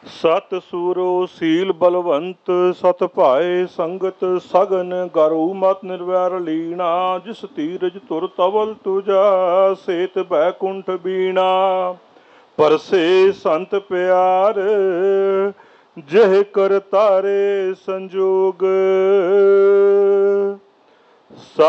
सत सूरो सील बलवंत सत भाए संगत सगन गरु मत निर्वैर लीना जिस तीरज तुर तवल तुझा सेत बैकुंठ बीना परसे संत प्यार जह कर तारे संजोग।